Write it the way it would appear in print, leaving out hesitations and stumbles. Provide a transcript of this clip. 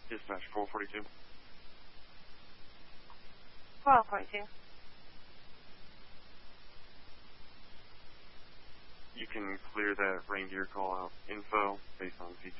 Dispatch 442. 1242. You can clear that reindeer call out info based on PQ.